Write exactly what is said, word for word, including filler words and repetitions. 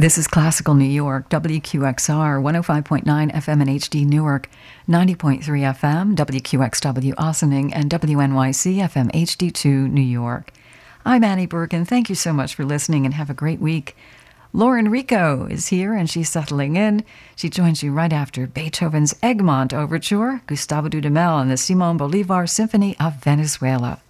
This is Classical New York, W Q X R, one oh five point nine F M and H D Newark, ninety point three F M, W Q X W Ossining, and W N Y C F M H D two New York. I'm Annie Bergen. Thank you so much for listening and have a great week. Lauren Rico is here and she's settling in. She joins you right after Beethoven's Egmont Overture, Gustavo Dudamel, and the Simon Bolivar Symphony of Venezuela.